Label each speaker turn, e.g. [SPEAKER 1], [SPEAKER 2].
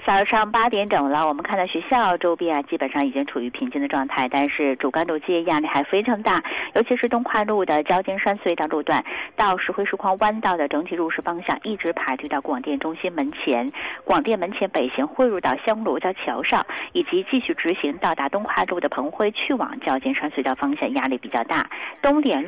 [SPEAKER 1] 早上8点整了，我们看到学校周边基本上已经处于平静的状态，但是主干路街压力还非常大，尤其是东快路的交尖山隧道路段到石灰石矿弯道的整体入市方向一直排队到广电中心门前，广电门前北行汇入到香罗交桥上，以及继续直行到达东快路的鹏辉去往交尖山隧道方向压力比较大，东联